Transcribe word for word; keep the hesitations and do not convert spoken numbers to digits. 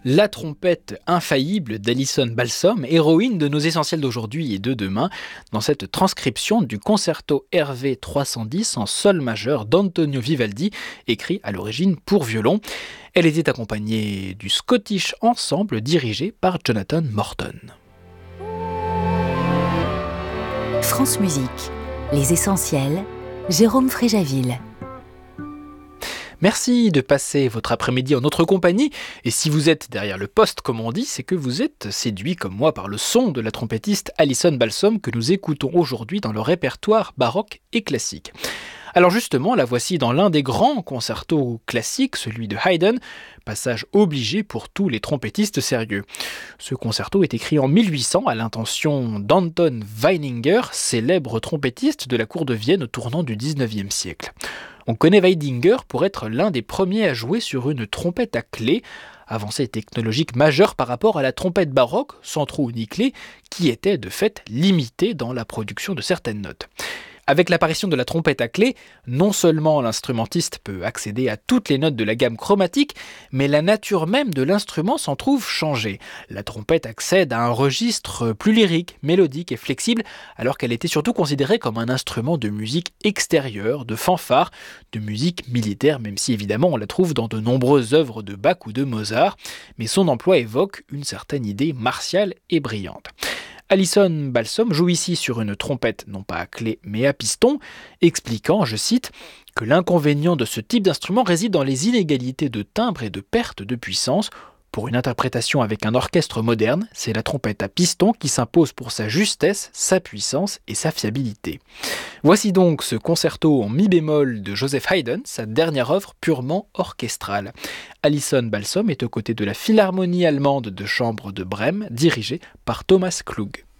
La trompette infaillible d'Alison Balsom, héroïne de nos essentiels d'aujourd'hui et de demain, dans cette transcription du concerto R V trois cent dix en sol majeur d'Antonio Vivaldi, écrit à l'origine pour violon. Elle était accompagnée du Scottish Ensemble dirigé par Jonathan Morton. France Musique, les essentiels, Jérôme Fréjaville. Merci de passer votre après-midi en notre compagnie, et si vous êtes derrière le poste comme on dit, c'est que vous êtes séduit comme moi par le son de la trompettiste Alison Balsom que nous écoutons aujourd'hui dans le répertoire baroque et classique. Alors justement, la voici dans l'un des grands concertos classiques, celui de Haydn, passage obligé pour tous les trompettistes sérieux. Ce concerto est écrit en mille huit cents à l'intention d'Anton Weininger, célèbre trompettiste de la cour de Vienne au tournant du dix-neuvième siècle. On connaît Weininger pour être l'un des premiers à jouer sur une trompette à clé, avancée technologique majeure par rapport à la trompette baroque, sans trou ni clé, qui était de fait limitée dans la production de certaines notes. Avec l'apparition de la trompette à clé, non seulement l'instrumentiste peut accéder à toutes les notes de la gamme chromatique, mais la nature même de l'instrument s'en trouve changée. La trompette accède à un registre plus lyrique, mélodique et flexible, alors qu'elle était surtout considérée comme un instrument de musique extérieure, de fanfare, de musique militaire, même si évidemment on la trouve dans de nombreuses œuvres de Bach ou de Mozart, mais son emploi évoque une certaine idée martiale et brillante. Alison Balsom joue ici sur une trompette non pas à clé mais à piston, expliquant, je cite, que l'inconvénient de ce type d'instrument réside dans les inégalités de timbre et de perte de puissance. Pour une interprétation avec un orchestre moderne, c'est la trompette à piston qui s'impose pour sa justesse, sa puissance et sa fiabilité. Voici donc ce concerto en mi bémol de Joseph Haydn, sa dernière œuvre purement orchestrale. Alison Balsom est aux côtés de la Philharmonie allemande de chambre de Brême, dirigée par Thomas Klug.